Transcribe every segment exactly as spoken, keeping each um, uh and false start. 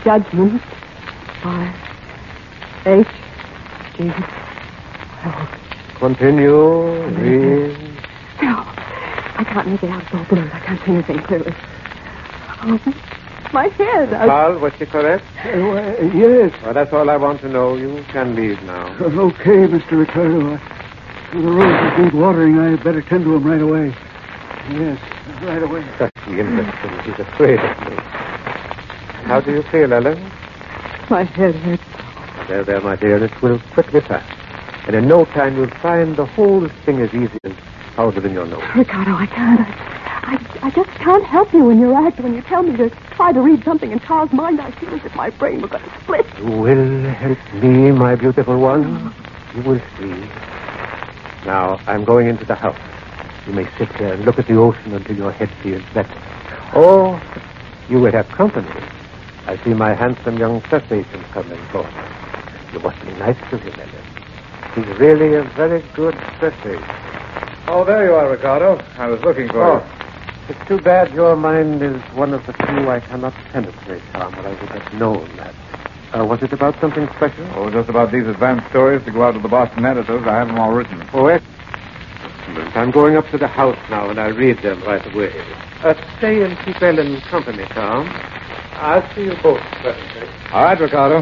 judgment. I, H, G, L. Continue. Read. No, I can't make it out. It's all blurred. I can't see anything clearly. Oh, my head. I... Carl, was she correct? Uh, uh, yes. Well, that's all I want to know. You can leave now. Uh, okay, Mister Ricardo. Uh, the roses need watering. I better tend to them right away. Yes, right away. Such the imbecile. He's afraid of me. How do you feel, Ellen? My head hurts. There, there, my dear. It will quickly pass. And in no time you'll find the whole thing as easy as powder in your nose. Ricardo, I can't. I, I, I just can't help you in your act. When you tell me to try to read something in Carl's mind, I feel as if my brain were going to split. You will help me, my beautiful one. You will see. Now, I'm going into the house. You may sit here and look at the ocean until your head feels better. Or you will have company. I see my handsome young press agent coming forward. You must be nice to him, Ellen. He's really a very good press agent. Oh, there you are, Ricardo. I was looking for Oh, you. it's too bad your mind is one of the few I cannot penetrate, Tom, or I would have known that. Uh, was it about something special? Oh, just about these advanced stories to go out to the Boston editors. I have them all written. Oh, excellent. I'm going up to the house now, and I'll read them right away. Uh, stay and keep Ellen company, Tom. I'll see you both presently. All right, Ricardo.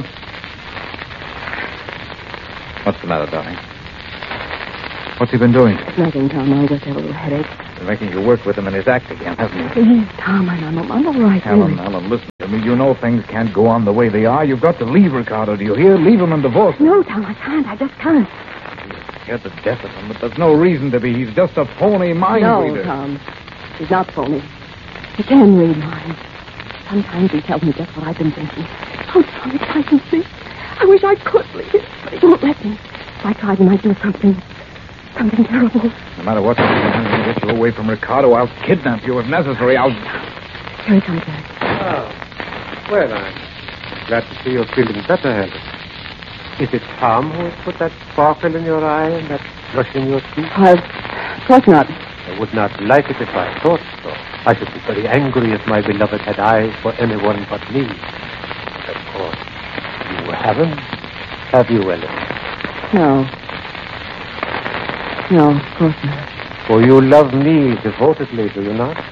What's the matter, darling? What's he been doing? Nothing, Tom. I just have a little headache. Been making you work with him in his act again, hasn't he? Please, Tom, I'm, I'm, I'm all right, Ellen, really. Ellen, listen to me. You know things can't go on the way they are. You've got to leave Ricardo. Do you hear? Leave him and divorce him. No, Tom, I can't. I just can't. You're the death of him, but there's no reason to be. He's just a phony mind no, reader. Tom. He's not phony. He can read minds. Sometimes he tells me just what I've been thinking. Oh, Tom, it's I can see. I wish I could leave him, but he won't let me. If I tried, he might do something. Something terrible. No matter what, I'm going to get you away from Ricardo. I'll kidnap you if necessary. I'll... Here he comes back. Oh, well, I'm glad to see you're feeling better, Helen. Is it Tom who has put that sparkle in your eye and that flush in your cheek? Well, of course not. I would not like it if I thought so. I should be very angry if my beloved had eyes for anyone but me. Of course, you haven't, have you, Ellen? No. No, of course not. For you love me devotedly, do you not?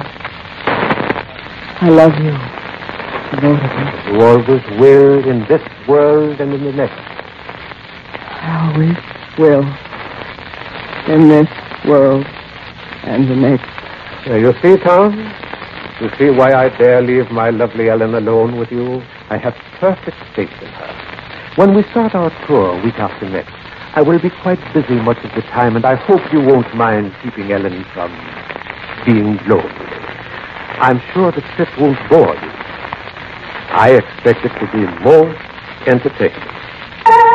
I love you. Devotedly. You always will in this world and in the next. I always will. In this world and the next. Uh, you see, Tom? You see why I dare leave my lovely Ellen alone with you? I have perfect faith in her. When we start our tour week after next, I will be quite busy much of the time, and I hope you won't mind keeping Ellen from being lonely. I'm sure the trip won't bore you. I expect it to be most entertaining.